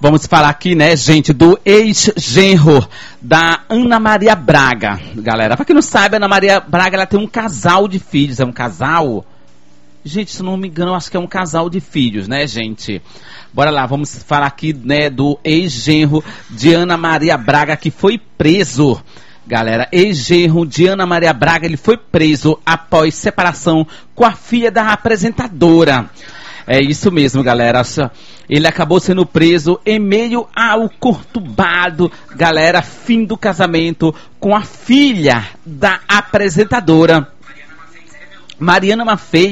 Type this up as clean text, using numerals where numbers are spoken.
Vamos falar aqui, né, gente, do ex-genro da Ana Maria Braga. Galera, pra quem não sabe, a Ana Maria Braga, ela tem um casal de filhos. É um casal? Gente, se não me engano, eu acho que é um casal de filhos, né, gente? Bora lá, vamos falar aqui, né, do ex-genro de Ana Maria Braga, que foi preso. Galera, ex-genro de Ana Maria Braga, ele foi preso após separação com a filha da apresentadora. É isso mesmo, galera. Ele acabou sendo preso em meio ao conturbado, galera, fim do casamento com a filha da apresentadora, Mariana Maffei.